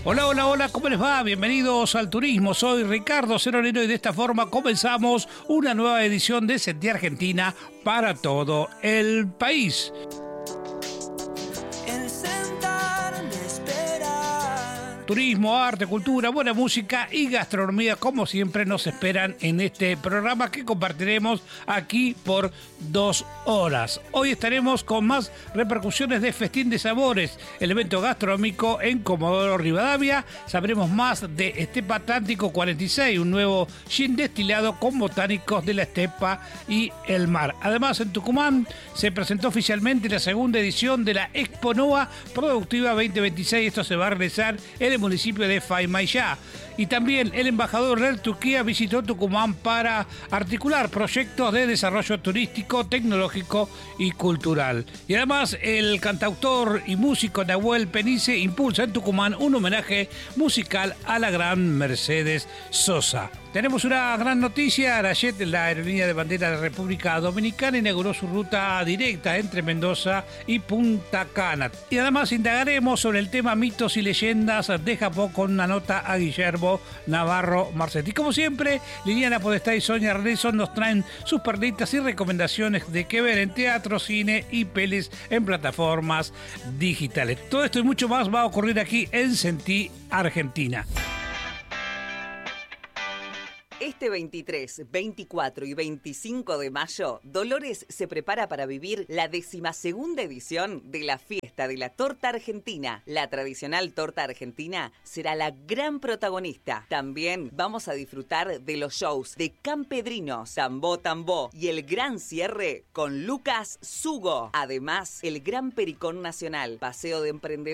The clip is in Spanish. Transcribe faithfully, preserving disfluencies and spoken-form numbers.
Hola, hola, hola, ¿cómo les va? Bienvenidos al turismo. Soy Ricardo Ceronero y de esta forma comenzamos una nueva edición de Sentí Argentina para todo el país. Turismo, arte, cultura, buena música y gastronomía, como siempre, nos esperan en este programa que compartiremos aquí por dos horas. Hoy estaremos con más repercusiones de Festín de Sabores, el evento gastronómico en Comodoro Rivadavia. Sabremos más de Estepa Atlántico cuarenta y seis, un nuevo gin destilado con botánicos de la estepa y el mar. Además, en Tucumán se presentó oficialmente la segunda edición de la Expo Noa Productiva veinte veintiséis. Esto se va a realizar en el municipio de Faimayá. Y también el embajador de Turquía visitó Tucumán para articular proyectos de desarrollo turístico, tecnológico y cultural. Y además el cantautor y músico Nahuel Penice impulsa en Tucumán un homenaje musical a la gran Mercedes Sosa. Tenemos una gran noticia. Arayet, la aerolínea de bandera de la República Dominicana, inauguró su ruta directa entre Mendoza y Punta Cana. Y además indagaremos sobre el tema mitos y leyendas de Japón con una nota a Guillermo Navarro Marcetti. Como siempre, Liliana Podestá y Sonia Renson nos traen sus perlitas y recomendaciones de qué ver en teatro, cine y pelis en plataformas digitales. Todo esto y mucho más va a ocurrir aquí en Sentí Argentina. Este veintitrés, veinticuatro y veinticinco de mayo, Dolores se prepara para vivir la decimasegunda edición de la Fiesta de la Torta Argentina. La tradicional torta argentina será la gran protagonista. También vamos a disfrutar de los shows de Campedrinos, Tambó Tambó y el gran cierre con Lucas Sugo. Además, el Gran Pericón Nacional, paseo de emprendedores